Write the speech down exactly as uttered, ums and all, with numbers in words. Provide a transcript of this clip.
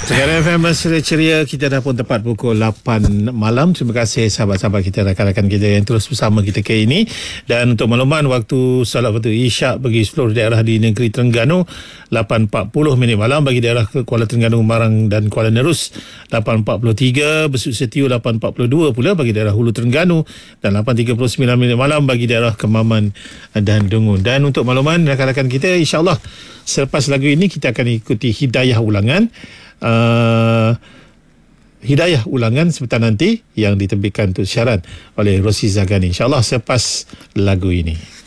Sekarang F M Mesra Ceria, kita dah pun tepat pukul lapan malam. Terima kasih sahabat-sahabat kita, rakan-rakan kita yang terus bersama kita ke ini. Dan untuk makluman, waktu salat waktu Isyak bagi seluruh daerah di negeri Terengganu lapan empat puluh minit malam, bagi daerah ke Kuala Terengganu, Marang dan Kuala Nerus lapan empat puluh tiga, Besut Setiu lapan empat puluh dua pula bagi daerah Hulu Terengganu, dan lapan tiga puluh sembilan minit malam bagi daerah Kemaman dan Dungun. Dan untuk makluman rakan-rakan kita, insya-Allah selepas lagu ini kita akan ikuti hidayah ulangan. Uh, hidayah ulangan sebentar nanti yang diterbitkan untuk syarat oleh Rosi Zagani, insyaAllah selepas lagu ini.